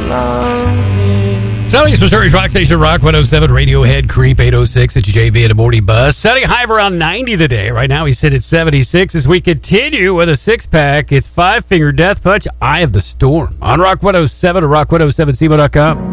Southeast Missouri's Rock Station, Rock 107, Radiohead, Creep 806. It's JB at a morning buzz. Setting high of around 90 today. Right now, we sit at 76 as we continue with a six-pack. It's Five Finger Death Punch, Eye of the Storm. On Rock 107 or rock107cbo.com.